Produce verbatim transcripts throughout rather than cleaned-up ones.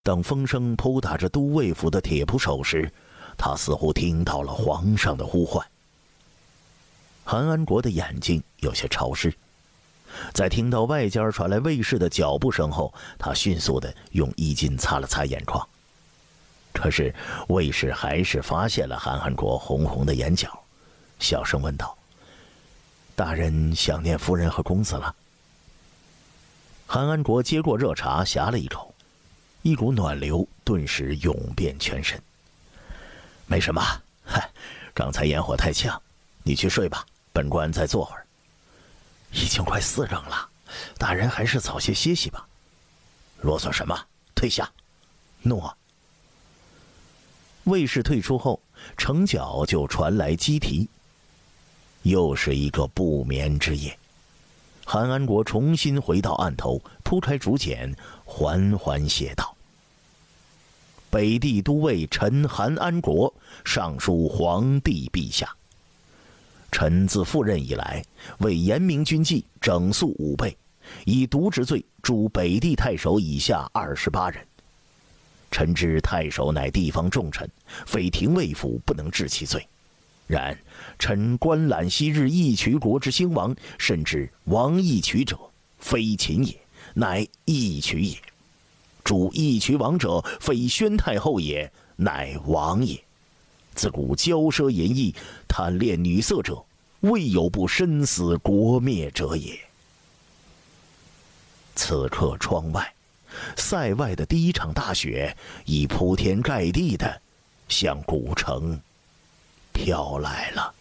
当风声扑打着都尉府的铁捕手时，他似乎听到了皇上的呼唤。韩安国的眼睛有些潮湿，在听到外间传来卫士的脚步声后，他迅速地用衣襟擦了擦眼眶。可是卫士还是发现了韩安国红红的眼角，小声问道：“大人想念夫人和公子了？”韩安国接过热茶，呷了一口，一股暖流顿时涌遍全身。没什么，嗨，刚才烟火太呛，你去睡吧，本官再坐会儿。已经快四更了，大人还是早些歇息吧。啰嗦什么？退下！诺。卫士退出后，城角就传来鸡啼。又是一个不眠之夜。韩安国重新回到案头，铺开竹简，缓缓写道：“北地都尉臣韩安国上书皇帝陛下。臣自赴任以来，为严明军纪，整肃武备，以渎职罪诛北地太守以下二十八人。臣知太守乃地方重臣，非廷尉府不能治其罪。然臣观览昔日义渠国之兴亡，甚至亡义渠者，非秦也，乃义渠也；诛义渠王者，非宣太后也，乃王也。自古骄奢淫逸、贪恋女色者，未有不身死国灭者也。”此刻窗外，塞外的第一场大雪已铺天盖地的向古城飘来了。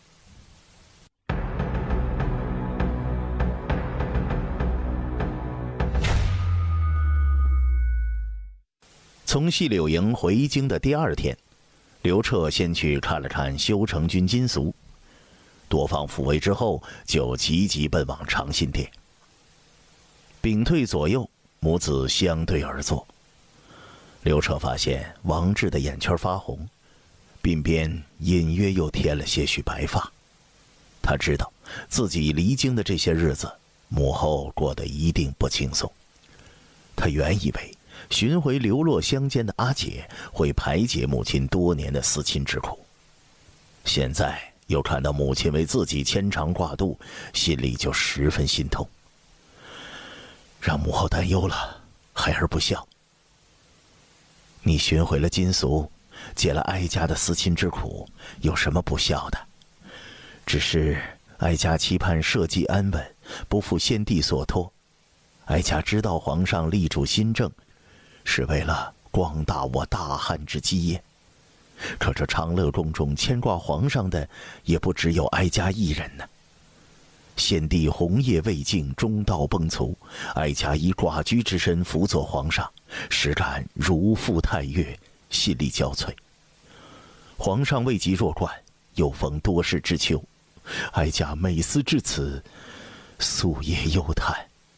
从细柳营回京的第二天，刘彻先去看了看修成军金俗，多方抚慰之后，就急急奔往长信殿。屏退左右，母子相对而坐。刘彻发现王志的眼圈发红，鬓边隐约又添了些许白发。他知道自己离京的这些日子，母后过得一定不轻松。他原以为寻回流落乡间的阿姐会排解母亲多年的思亲之苦，现在又看到母亲为自己牵肠挂肚，心里就十分心痛。让母后担忧了，孩儿不孝。你寻回了金俗，解了哀家的思亲之苦，有什么不孝的？只是哀家期盼社稷安稳，不负先帝所托。哀家知道皇上力主新政，是为了广大我大汉之基业。可这长乐宫中牵挂皇上的，也不只有哀家一人呢。先帝红叶未尽，中道崩殂，哀家以寡居之身辅佐皇上，实感如负太岳，心力交瘁。皇上位极弱冠，又逢多事之秋，哀家每思至此，夙夜忧叹。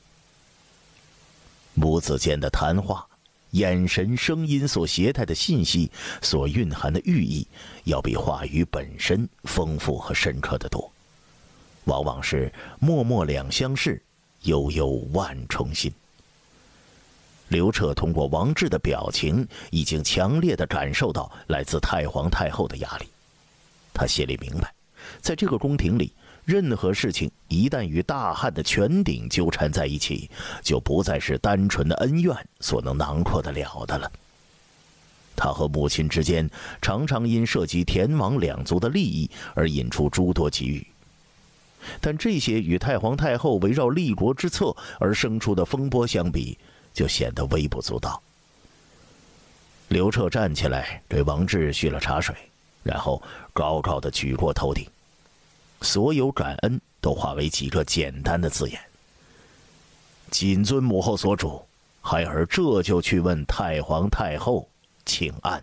母子间的谈话，眼神、声音所携带的信息，所蕴含的寓意，要比话语本身丰富和深刻得多。往往是默默两相视，悠悠万重心。刘彻通过王志的表情，已经强烈地感受到来自太皇太后的压力。他心里明白，在这个宫廷里，任何事情一旦与大汉的权鼎纠缠在一起，就不再是单纯的恩怨所能囊括得了的了。他和母亲之间常常因涉及田王两族的利益而引出诸多机遇，但这些与太皇太后围绕立国之策而生出的风波相比，就显得微不足道。刘彻站起来给王志续了茶水，然后高高的举过头顶，所有感恩都化为几个简单的字眼：谨遵母后所嘱，孩儿这就去问太皇太后请安。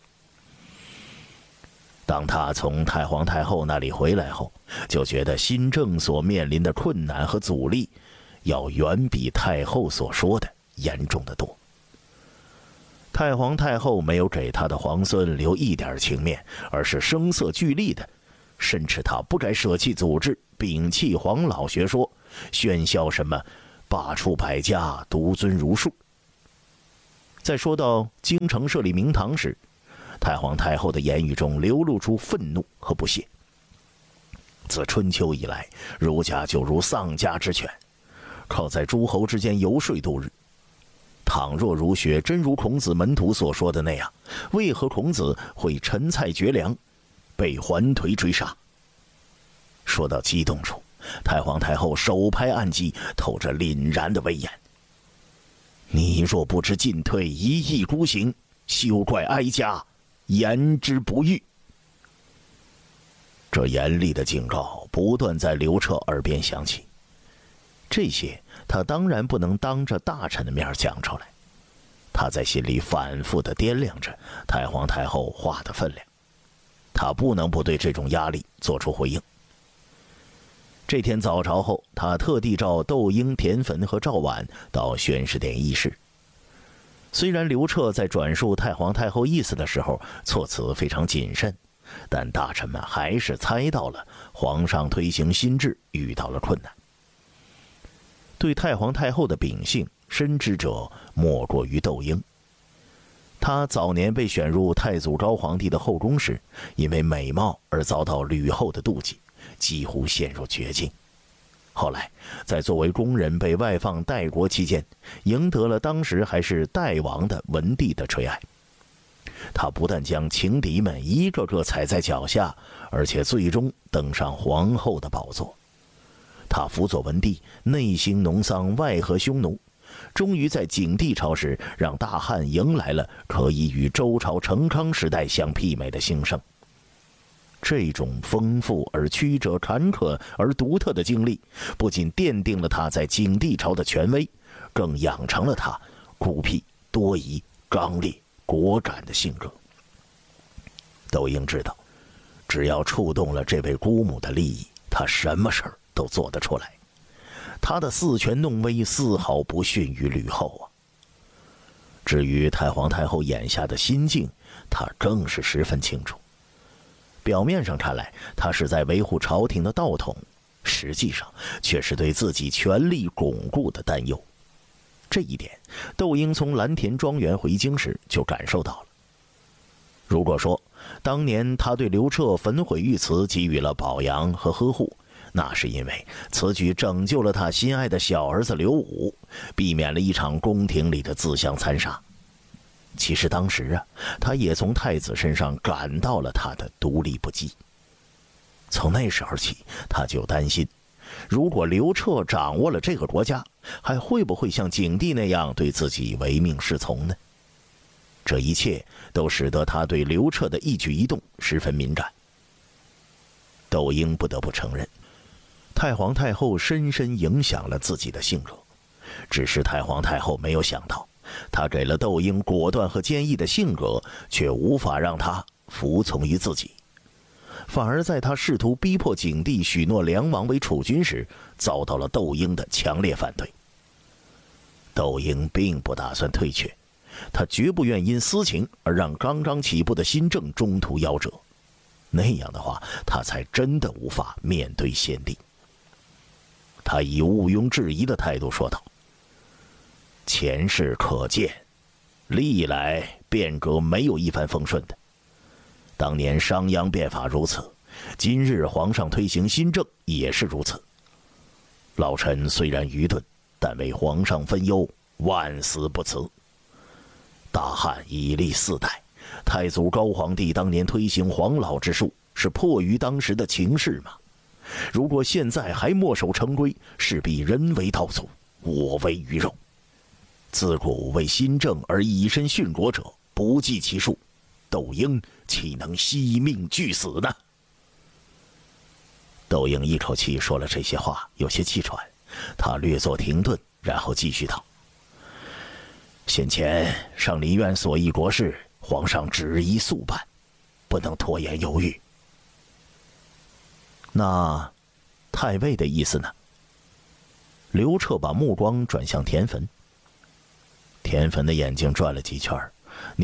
当他从太皇太后那里回来后，就觉得新政所面临的困难和阻力，要远比太后所说的严重得多。太皇太后没有给他的皇孙留一点情面，而是声色俱厉的申斥他不该舍弃祖制，摒弃黄老学说，喧嚣什么罢黜百家，独尊儒术。 在说到京城设立明堂时，太皇太后的言语中流露出愤怒和不屑。自春秋以来，儒家就如丧家之犬，靠在诸侯之间游说度日。倘若儒学真如孔子门徒所说的那样，为何孔子会陈蔡绝粮，被环颓追杀？说到激动处，太皇太后手拍案几，透着凛然的威严。你若不知进退，一意孤行，休怪哀家言之不预。这严厉的警告不断在刘彻耳边响起，这些他当然不能当着大臣的面讲出来，他在心里反复地掂量着太皇太后话的分量，他不能不对这种压力做出回应。这天早朝后，他特地召窦婴、田汾和赵婉到宣誓殿议事。虽然刘彻在转述太皇太后意思的时候措辞非常谨慎，但大臣们还是猜到了皇上推行新制遇到了困难。对太皇太后的秉性深知者莫过于窦婴。他早年被选入太祖昭皇帝的后宫时，因为美貌而遭到吕后的妒忌，几乎陷入绝境。后来在作为宫人被外放代国期间，赢得了当时还是代王的文帝的垂爱。他不但将情敌们一个个踩在脚下，而且最终登上皇后的宝座。他辅佐文帝，内兴农桑，外和匈奴，终于在景帝朝时让大汉迎来了可以与周朝成康时代相媲美的兴盛。这种丰富而曲折、坎坷而独特的经历，不仅奠定了他在景帝朝的权威，更养成了他孤僻、多疑、刚烈、果敢的性格。窦婴知道，只要触动了这位姑母的利益，他什么事儿都做得出来。他的恃权弄威丝毫不逊于吕后啊。至于太皇太后眼下的心境，他更是十分清楚。表面上看来，他是在维护朝廷的道统，实际上却是对自己权力巩固的担忧。这一点，窦婴从蓝田庄园回京时就感受到了。如果说当年他对刘彻焚毁玉瓷给予了保养和呵护，那是因为此举拯救了他心爱的小儿子刘武，避免了一场宫廷里的自相残杀。其实当时啊，他也从太子身上感到了他的独立不羁。从那时候起，他就担心，如果刘彻掌握了这个国家，还会不会像景帝那样对自己唯命是从呢？这一切都使得他对刘彻的一举一动十分敏感。窦婴不得不承认，太皇太后深深影响了自己的性格，只是太皇太后没有想到，他给了窦婴果断和坚毅的性格，却无法让他服从于自己，反而在他试图逼迫景帝许诺梁王为储君时，遭到了窦婴的强烈反对。窦婴并不打算退却，他绝不愿因私情而让刚刚起步的新政中途夭折，那样的话，他才真的无法面对先帝。他以毋庸置疑的态度说道：前事可见，历来变革没有一帆风顺的。当年商鞅变法如此，今日皇上推行新政也是如此。老臣虽然愚钝，但为皇上分忧，万死不辞。大汉已历四代，太祖高皇帝当年推行黄老之术，是迫于当时的情势嘛。如果现在还墨守成规，势必人为刀俎，我为鱼肉。自古为新政而以身殉国者不计其数，窦婴岂能惜命俱死呢？窦婴一口气说了这些话，有些气喘，他略作停顿，然后继续道：先前上林苑所议国事，皇上旨意速办，不能拖延犹豫。那太尉的意思呢？刘彻把目光转向田汾。田汾的眼睛转了几圈，